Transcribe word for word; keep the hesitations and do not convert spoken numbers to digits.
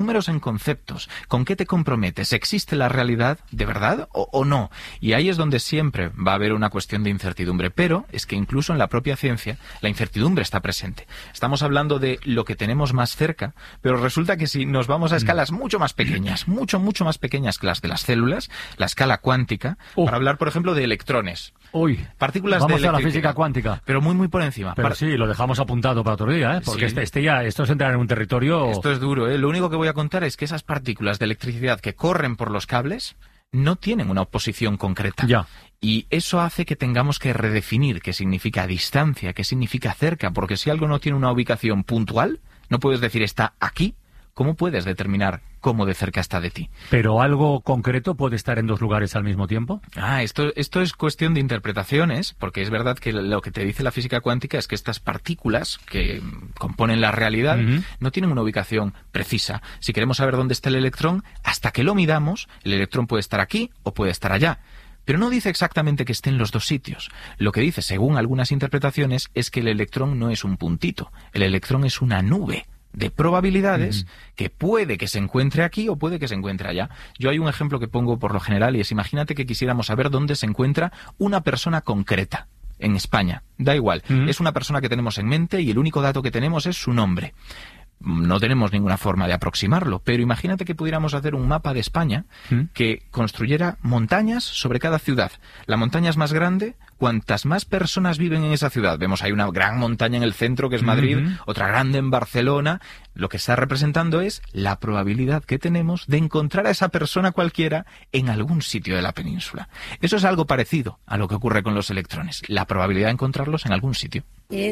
números en conceptos. ¿Con qué te comprometes? ¿Existe la realidad de verdad o, o no? Y ahí es donde siempre va a haber una cuestión de incertidumbre. Pero es que incluso en la propia ciencia la incertidumbre está presente. Estamos hablando de lo que tenemos más cerca, pero resulta que si nos vamos a escalas mucho más pequeñas, mucho, mucho más pequeñas que las de las células, la escala cuántica, uh. para hablar, por ejemplo, de electrones. Uy, partículas vamos de a la física cuántica. Pero muy, muy por encima. Pero Par sí, lo dejamos apuntado para otro día, ¿eh? Porque sí. este, este ya, esto es entrar en un territorio... Esto es duro, ¿eh? Lo único que voy a contar es que esas partículas de electricidad que corren por los cables no tienen una posición concreta. Ya. Y eso hace que tengamos que redefinir qué significa distancia, qué significa cerca, porque si algo no tiene una ubicación puntual, no puedes decir está aquí. ¿Cómo puedes determinar cómo de cerca está de ti? ¿Pero algo concreto puede estar en dos lugares al mismo tiempo? Ah, esto, esto es cuestión de interpretaciones, porque es verdad que lo que te dice la física cuántica es que estas partículas que componen la realidad uh-huh. no tienen una ubicación precisa. Si queremos saber dónde está el electrón, hasta que lo midamos, el electrón puede estar aquí o puede estar allá. Pero no dice exactamente que esté en los dos sitios. Lo que dice, según algunas interpretaciones, es que el electrón no es un puntito. El electrón es una nube de probabilidades uh-huh. que puede que se encuentre aquí o puede que se encuentre allá. Yo hay un ejemplo que pongo por lo general y es, imagínate que quisiéramos saber dónde se encuentra una persona concreta en España. Da igual, uh-huh. es una persona que tenemos en mente y el único dato que tenemos es su nombre. No tenemos ninguna forma de aproximarlo, pero imagínate que pudiéramos hacer un mapa de España ¿Mm? que construyera montañas sobre cada ciudad. La montaña es más grande, cuantas más personas viven en esa ciudad. Vemos hay una gran montaña en el centro que es Madrid, uh-huh. otra grande en Barcelona. Lo que está representando es la probabilidad que tenemos de encontrar a esa persona cualquiera en algún sitio de la península. Eso es algo parecido a lo que ocurre con los electrones, la probabilidad de encontrarlos en algún sitio.